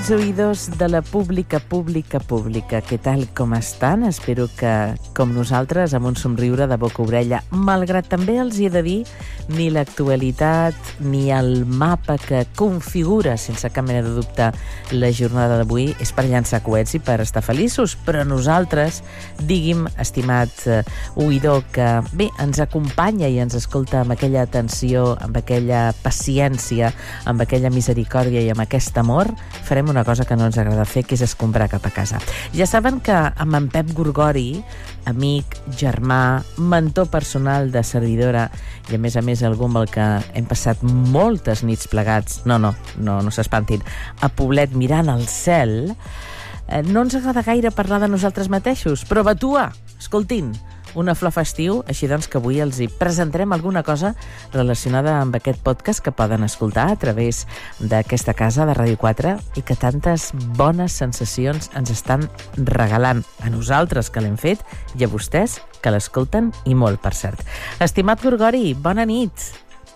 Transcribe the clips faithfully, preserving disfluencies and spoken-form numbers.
Oïdors de la pública, pública, pública, què tal, com estan? Espero que, com nosaltres, amb un somriure de boca a orella, malgrat també els hi he de dir, ni l'actualitat ni el mapa que configura, sense cap mena de dubte, la jornada d'avui és per llançar coets i per estar feliços, però nosaltres, digui'm, estimat eh, oïdor, que bé, ens acompanya i ens escolta amb aquella atenció, amb aquella paciència, amb aquella misericòrdia i amb aquest amor, farem una cosa que no ens agrada fer, que és escombrar cap a casa. Ja saben que amb en Pep Gorgori, amic, germà, mentor personal de servidora i, a més a més, algú amb el que hem passat moltes nits plegats, no, no, no, no s'espantin, a Poblet mirant al cel, eh, no ens agrada gaire parlar de nosaltres mateixos, però Batua, escoltin, una flor festiu, així doncs que avui els hi presentarem alguna cosa relacionada amb aquest podcast que poden escoltar a través d'aquesta casa de Ràdio quatre i que tantes bones sensacions ens estan regalant a nosaltres que l'hem fet i a vostès que l'escolten i molt, per cert. Estimat Gorgori, bona nit.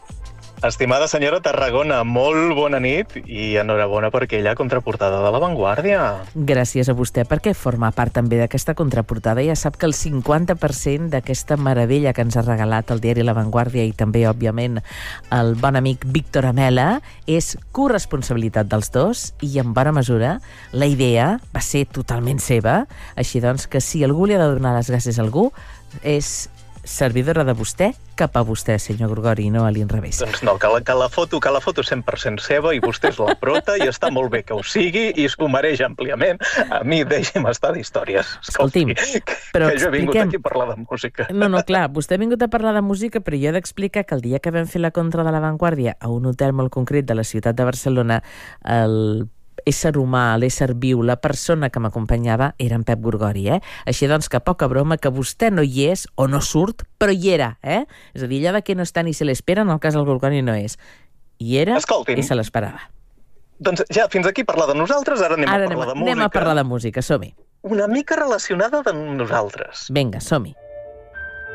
Estimada senyora Tarragona, molt bona nit i enhorabona per aquella contraportada de La Vanguardia. Gràcies a vostè, perquè forma part també d'aquesta contraportada. Ja sap que el cinquanta per cent d'aquesta meravella que ens ha regalat el diari La Vanguardia i també, òbviament, el bon amic Víctor Amela és corresponsabilitat dels dos i, en bona mesura, la idea va ser totalment seva. Així doncs que si algú li ha de donar les gràcies a algú és servidora de vostè cap a vostè, senyor Gorgori, no a l'inrevés. Doncs no, que la, que la foto que la foto és cent per cent seva i vostè és la prota i està molt bé que ho sigui i s'ho mereix àmpliament. A mi deixi'm estar d'històries. Escolti'm, però que jo he vingut expliquem... aquí a parlar de música. No, no, clar, vostè ha vingut a parlar de música, però jo he d'explicar que el dia que vam fer la contra de La Vanguardia a un hotel molt concret de la ciutat de Barcelona, el ésser humà, l'ésser viu, la persona que m'acompanyava era en Pep Gorgori, eh? Així doncs que poca broma que vostè no hi és o no surt, però hi era, eh? És a dir, allà de que no està ni se l'espera, en el cas del Gorgori no és. Hi era Escolti'm, i se l'esperava. Doncs ja, fins aquí parlar de nosaltres, ara anem Ara a parlar anem, de música. Anem a parlar de música, som-hi. Una mica relacionada amb nosaltres. Vinga, som-hi.